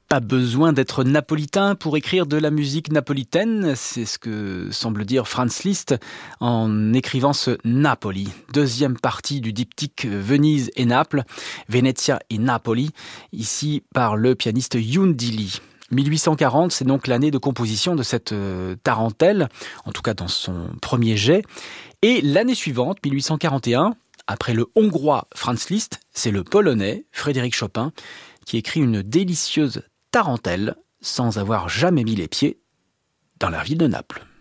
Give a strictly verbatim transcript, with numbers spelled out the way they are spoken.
Pas besoin d'être napolitain pour écrire de la musique napolitaine, c'est ce que semble dire Franz Liszt en écrivant ce Napoli. Deuxième partie du diptyque Venise et Naples, Venezia et Napoli, ici par le pianiste Yundili. mille huit cent quarante, c'est donc l'année de composition de cette tarentelle, en tout cas dans son premier jet. Et l'année suivante, mille huit cent quarante et un, après le hongrois Franz Liszt, c'est le polonais Frédéric Chopin qui écrit une délicieuse tarentelle sans avoir jamais mis les pieds dans la ville de Naples.